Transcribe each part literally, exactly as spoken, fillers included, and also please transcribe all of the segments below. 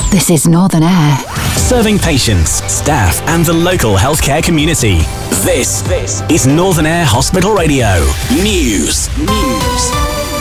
This is Northern Air. Serving patients, staff and the local healthcare community. This, this is Northern Air Hospital Radio. News. News.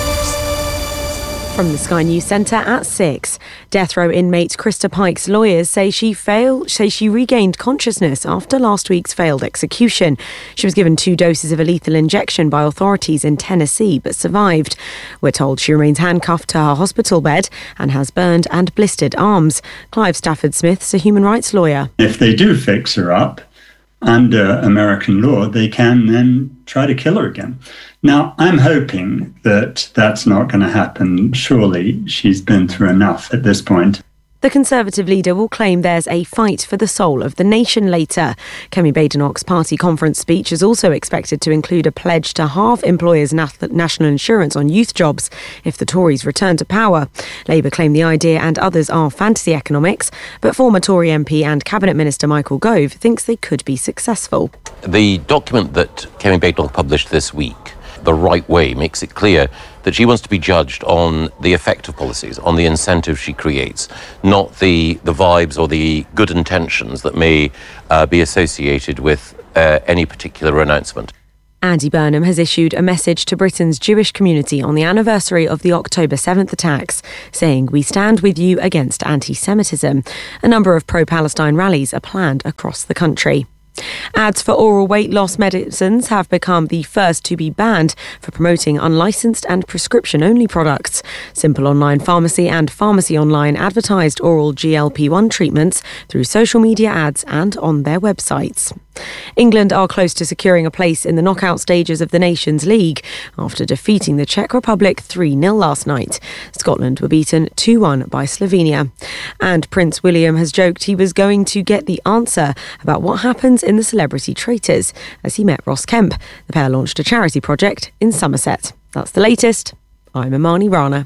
From the Sky News Centre at six. Death row inmate Krista Pike's lawyers say she failed, say she regained consciousness after last week's failed execution. She was given two doses of a lethal injection by authorities in Tennessee but survived. We're told she remains handcuffed to her hospital bed and has burned and blistered arms. Clive Stafford-Smith's a human rights lawyer. If they do fix her up, under American law, they can then try to kill her again. Now, I'm hoping that that's not going to happen. Surely she's been through enough at this point. The Conservative leader will claim there's a fight for the soul of the nation later. Kemi Badenoch's party conference speech is also expected to include a pledge to halve employers' national insurance on youth jobs if the Tories return to power. Labour claim the idea and others are fantasy economics, but former Tory M P and Cabinet Minister Michael Gove thinks they could be successful. The document that Kemi Badenoch published this week, The Right Way, makes it clear that she wants to be judged on the effect of policies, on the incentives she creates, not the, the vibes or the good intentions that may uh, be associated with uh, any particular announcement. Andy Burnham has issued a message to Britain's Jewish community on the anniversary of the October seventh attacks, saying, "We stand with you against anti-Semitism." A number of pro-Palestine rallies are planned across the country. Ads for oral weight loss medicines have become the first to be banned for promoting unlicensed and prescription-only products. Simple Online Pharmacy and Pharmacy Online advertised oral G L P one treatments through social media ads and on their websites. England are close to securing a place in the knockout stages of the Nations League after defeating the Czech Republic three nil last night. Scotland were beaten two one by Slovenia. And Prince William has joked he was going to get the answer about what happens in the Celebrity Traitors as he met Ross Kemp. The pair launched a charity project in Somerset. That's the latest. I'm Imani Rana.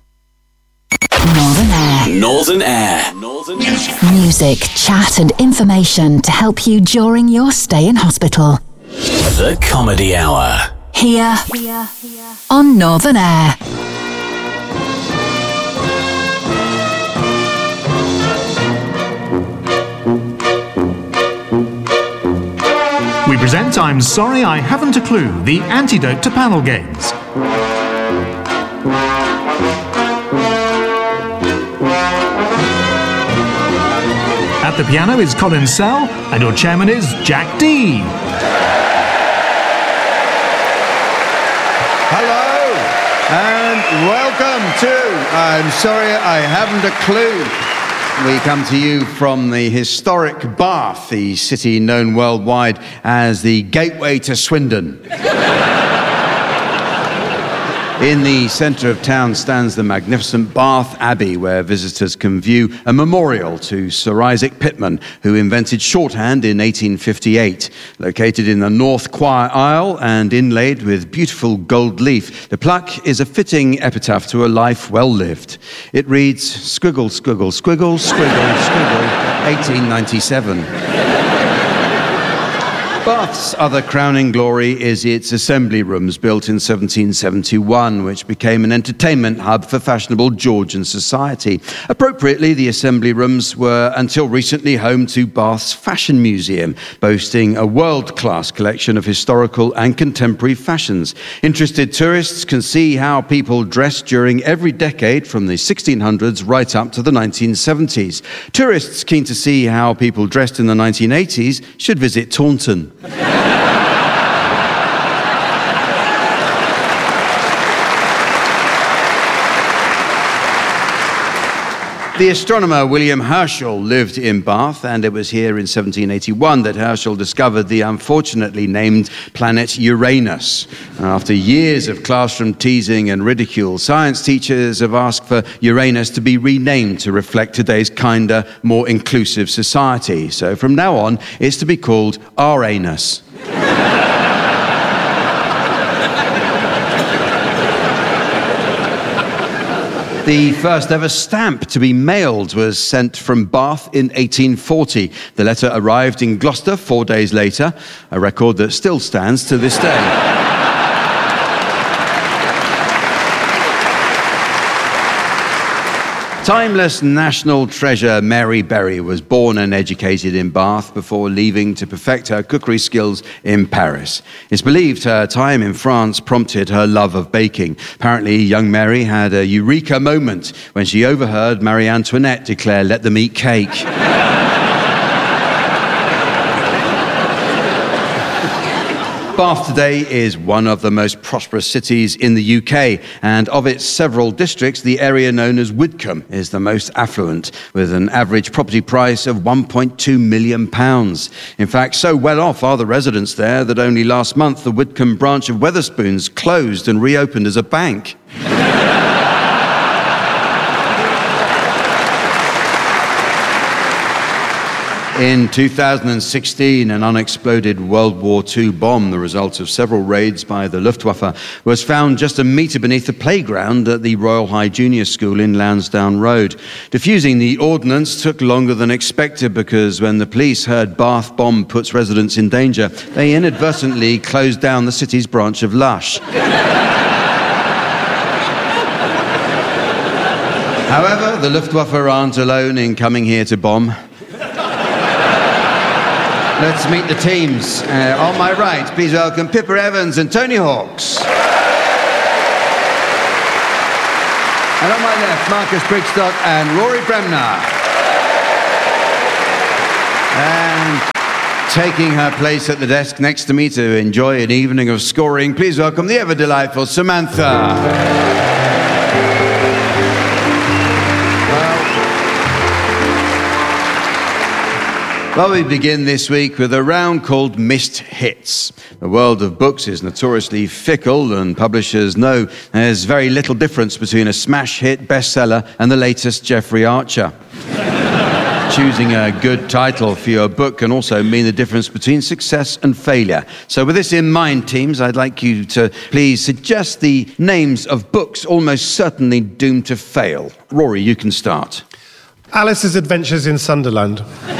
Northern Air. Northern Air. Northern Air. Music, chat and information to help you during your stay in hospital. The Comedy Hour. Here, here, here. On Northern Air. We present I'm Sorry I Haven't a Clue, the antidote to panel games. At the piano is Colin Sell, and your chairman is Jack D. Hello, and welcome to I'm Sorry I Haven't a Clue. We come to you from the historic Bath, the city known worldwide as the gateway to Swindon. In the centre of town stands the magnificent Bath Abbey, where visitors can view a memorial to Sir Isaac Pitman, who invented shorthand in eighteen fifty-eight. Located in the North Choir Aisle and inlaid with beautiful gold leaf, the plaque is a fitting epitaph to a life well lived. It reads, "Squiggle, squiggle, squiggle, squiggle, squiggle, eighteen ninety-seven. Bath's other crowning glory is its assembly rooms, built in seventeen seventy-one, which became an entertainment hub for fashionable Georgian society. Appropriately, the assembly rooms were until recently home to Bath's Fashion Museum, boasting a world-class collection of historical and contemporary fashions. Interested tourists can see how people dressed during every decade from the sixteen hundreds right up to the nineteen seventies. Tourists keen to see how people dressed in the nineteen eighties should visit Taunton. The astronomer William Herschel lived in Bath, and it was here in seventeen eighty-one that Herschel discovered the unfortunately named planet Uranus. After years of classroom teasing and ridicule, science teachers have asked for Uranus to be renamed to reflect today's kinder, more inclusive society. So from now on, it's to be called R-anus. The first ever stamp to be mailed was sent from Bath in eighteen forty. The letter arrived in Gloucester four days later, a record that still stands to this day. Timeless national treasure Mary Berry was born and educated in Bath before leaving to perfect her cookery skills in Paris. It's believed her time in France prompted her love of baking. Apparently, young Mary had a eureka moment when she overheard Marie Antoinette declare, "Let them eat cake." Bath today is one of the most prosperous cities in the U K, and of its several districts, the area known as Widcombe is the most affluent, with an average property price of one point two million pounds. In fact, so well off are the residents there that only last month the Widcombe branch of Wetherspoons closed and reopened as a bank. In two thousand sixteen, an unexploded World War Two bomb, the result of several raids by the Luftwaffe, was found just a metre beneath the playground at the Royal High Junior School in Lansdowne Road. Defusing the ordnance took longer than expected because when the police heard Bath bomb puts residents in danger, they inadvertently closed down the city's branch of Lush. However, the Luftwaffe aren't alone in coming here to bomb. Let's meet the teams. Uh, on my right, please welcome Pippa Evans and Tony Hawks. And on my left, Marcus Brigstock and Rory Bremner. And taking her place at the desk next to me to enjoy an evening of scoring, please welcome the ever-delightful Samantha. Well, we begin this week with a round called Missed Hits. The world of books is notoriously fickle, and publishers know there's very little difference between a smash hit bestseller and the latest Jeffrey Archer. Choosing a good title for your book can also mean the difference between success and failure. So with this in mind, teams, I'd like you to please suggest the names of books almost certainly doomed to fail. Rory, you can start. Alice's Adventures in Sunderland.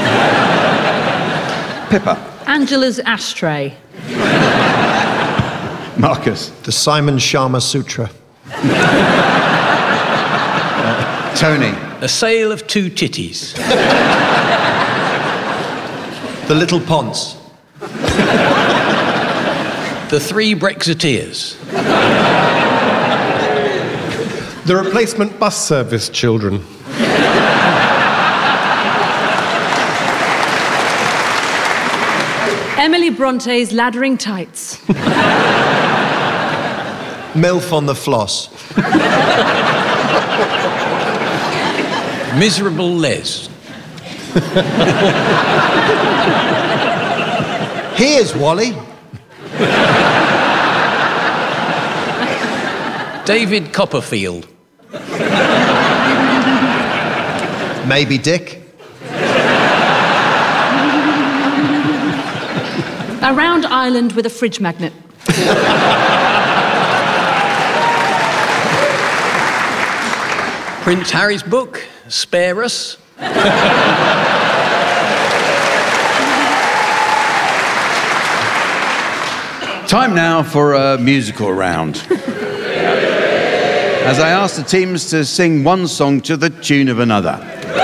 Pippa. Angela's Ashtray. Marcus. The Simon Sharma Sutra. uh, Tony. A Sale of Two Titties. The Little Ponce. The Three Brexiteers. The Replacement Bus Service Children. Emily Bronte's Laddering Tights. MILF on the Floss. Miserable Les. Here's Wally. David Copperfield. Maybe Dick. A round island with a fridge magnet. Prince Harry's book, Spare Us. Time now for a musical round. As I ask the teams to sing one song to the tune of another.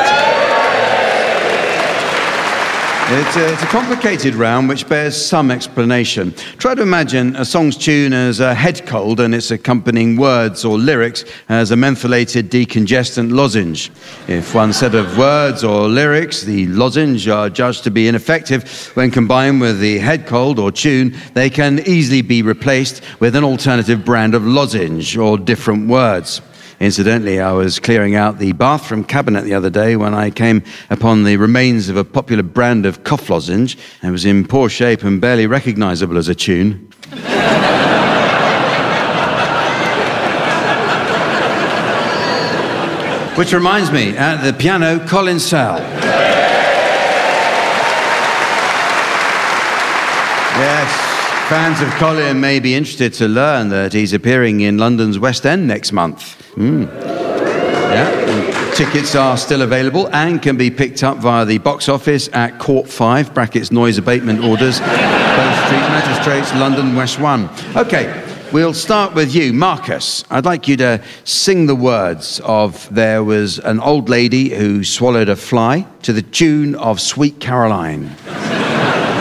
It's a, it's a complicated round which bears some explanation. Try to imagine a song's tune as a head cold and its accompanying words or lyrics as a mentholated decongestant lozenge. If one set of words or lyrics, the lozenge, are judged to be ineffective when combined with the head cold or tune, they can easily be replaced with an alternative brand of lozenge or different words. Incidentally, I was clearing out the bathroom cabinet the other day when I came upon the remains of a popular brand of cough lozenge. It was in poor shape and barely recognisable as a tune. Which reminds me, at the piano, Colin Sell. Yes. Fans of Colin may be interested to learn that he's appearing in London's West End next month. Mm. Yeah. Tickets are still available and can be picked up via the box office at Court five, brackets noise abatement orders, Bow Street Magistrates, London West one. OK, We'll start with you, Marcus. I'd like you to sing the words of There Was an Old Lady Who Swallowed a Fly to the tune of Sweet Caroline.